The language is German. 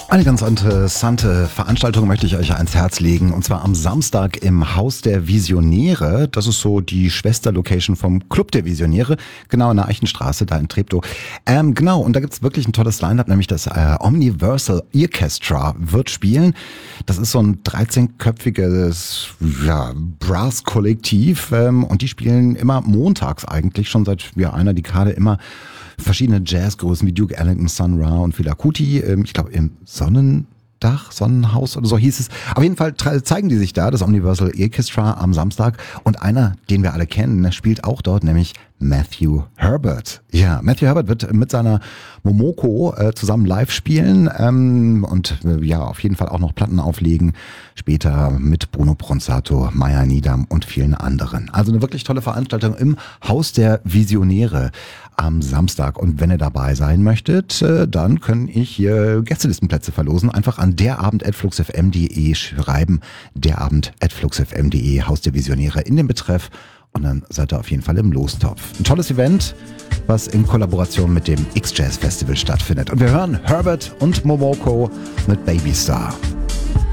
Eine ganz interessante Veranstaltung möchte ich euch ans Herz legen, und zwar am Samstag im Haus der Visionäre. Das ist so die Schwesterlocation vom Club der Visionäre, genau in der Eichenstraße, da in Treptow. Genau, und da gibt's wirklich ein tolles Line-Up, nämlich das Omniversal Orchestra wird spielen. Das ist so ein 13-köpfiges Brass-Kollektiv, und die spielen immer montags eigentlich, schon seit einer Dekade immer verschiedene Jazzgrößen wie Duke Ellington, Sun Ra und Fela Kuti, ich glaube im Sonnenhaus oder so hieß es. Auf jeden Fall zeigen die sich da, das Omniversal Orchestra am Samstag, und einer, den wir alle kennen, spielt auch dort, nämlich Matthew Herbert. Ja, Matthew Herbert wird mit seiner Momoko zusammen live spielen und auf jeden Fall auch noch Platten auflegen. Später mit Bruno Bronzato, Maya Nidam und vielen anderen. Also eine wirklich tolle Veranstaltung im Haus der Visionäre am Samstag. Und wenn ihr dabei sein möchtet, dann können ich hier Gästelistenplätze verlosen. Einfach an derabend@fluxfm.de schreiben. derabend@fluxfm.de, Haus der Visionäre in den Betreff. Und dann seid ihr auf jeden Fall im Lostopf. Ein tolles Event, was in Kollaboration mit dem X-Jazz Festival stattfindet. Und wir hören Herbert und Momoko mit Baby Star.